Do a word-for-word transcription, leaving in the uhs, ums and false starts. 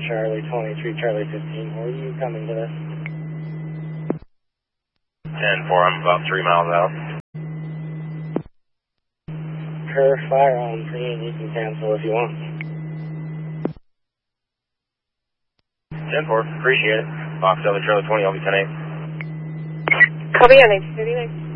Charlie twenty-three, Charlie fifteen. Where are you coming to this? ten four, I'm about three miles out. Curve fire on three, and you can cancel if you want. ten four, appreciate it. Box seven, Charlie twenty, I'll be ten eight. Copy on eight thirty-nine.